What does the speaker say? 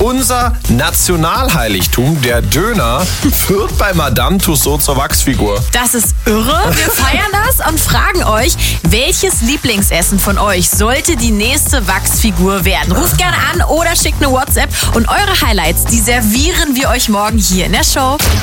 Unser Nationalheiligtum, der Döner, wird bei Madame Tussauds zur Wachsfigur. Das ist irre. Wir feiern das und fragen euch, welches Lieblingsessen von euch sollte die nächste Wachsfigur werden? Ruft gerne an oder schickt eine WhatsApp und eure Highlights, die servieren wir euch morgen hier in der Show.